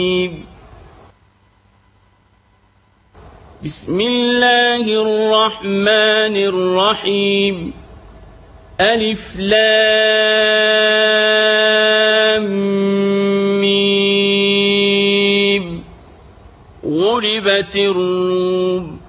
بسم الله الرحمن الرحيم ألف لام ميم غلبت الروم